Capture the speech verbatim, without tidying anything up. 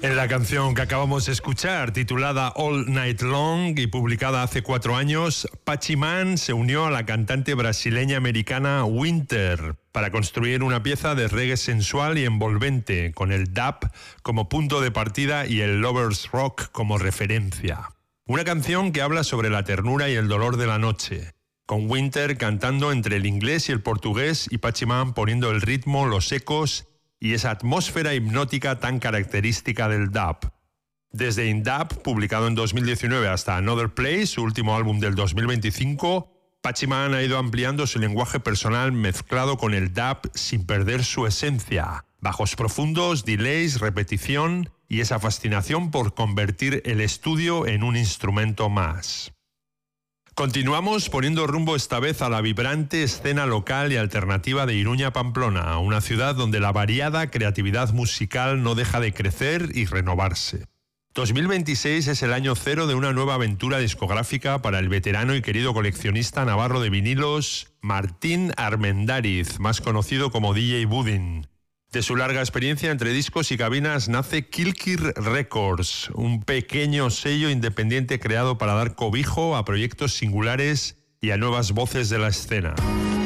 En la canción que acabamos de escuchar, titulada All Night Long y publicada hace cuatro años, Pachiman se unió a la cantante brasileña-americana Winter para construir una pieza de reggae sensual y envolvente, con el dub como punto de partida y el lovers rock como referencia. Una canción que habla sobre la ternura y el dolor de la noche, con Winter cantando entre el inglés y el portugués y Pachiman poniendo el ritmo, los ecos y esa atmósfera hipnótica tan característica del dub. Desde In Dub, publicado en dos mil diecinueve, hasta Another Place, su último álbum del dos mil veinticinco, Pachiman ha ido ampliando su lenguaje personal mezclado con el dub sin perder su esencia. Bajos profundos, delays, repetición y esa fascinación por convertir el estudio en un instrumento más. Continuamos poniendo rumbo esta vez a la vibrante escena local y alternativa de Iruña, Pamplona, una ciudad donde la variada creatividad musical no deja de crecer y renovarse. dos mil veintiséis es el año cero de una nueva aventura discográfica para el veterano y querido coleccionista navarro de vinilos Martín Armendáriz, más conocido como D J Budin. De su larga experiencia entre discos y cabinas nace Kilkir Records, un pequeño sello independiente creado para dar cobijo a proyectos singulares y a nuevas voces de la escena.